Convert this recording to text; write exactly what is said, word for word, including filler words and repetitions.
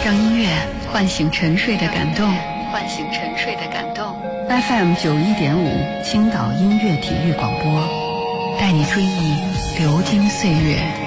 让音乐唤醒沉睡的感动，唤醒沉睡的感动。F M 九一点五，青岛音乐体育广播，带你追忆流金岁月。